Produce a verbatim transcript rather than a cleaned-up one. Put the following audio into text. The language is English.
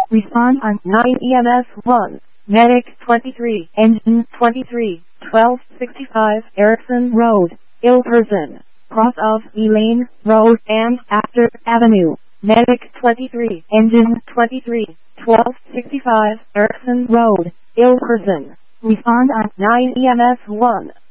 Respond on nine E M S one. Medic twenty-three, Engine twenty-three, twelve sixty-five Erickson Road, Ilperson, cross of Elaine Road and Astor Avenue. Medic twenty-three, Engine twenty-three, twelve sixty-five Erickson Road, Ilperson. Respond on nine E M S one.